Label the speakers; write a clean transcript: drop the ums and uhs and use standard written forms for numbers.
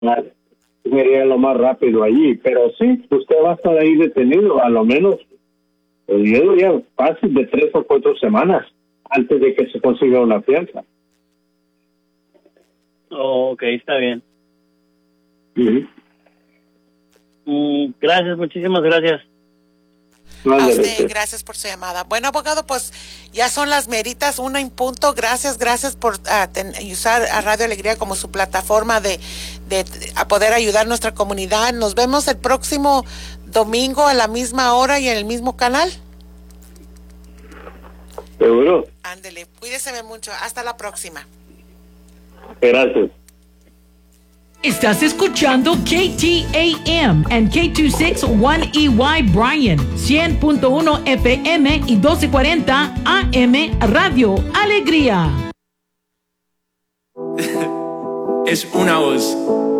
Speaker 1: Me iría lo más rápido allí, pero sí, usted va a estar ahí detenido, a lo menos, yo diría, fácil de 3 o 4 semanas antes de que se consiga una fianza.
Speaker 2: Oh, ok, está bien.
Speaker 1: Uh-huh.
Speaker 2: Gracias, muchísimas gracias.
Speaker 3: A usted, gracias por su llamada. Bueno, abogado, pues ya son las meritas, 1:00 PM. Gracias por usar a Radio Alegría como su plataforma de a poder ayudar a nuestra comunidad. Nos vemos el próximo domingo a la misma hora y en el mismo canal.
Speaker 1: ¿Seguro?
Speaker 3: Ándele, cuídese mucho. Hasta la próxima.
Speaker 1: Gracias.
Speaker 4: Estás escuchando KTAM and K261EY Bryan, 100.1 FM y 1240 AM Radio Alegría.
Speaker 5: Es una voz.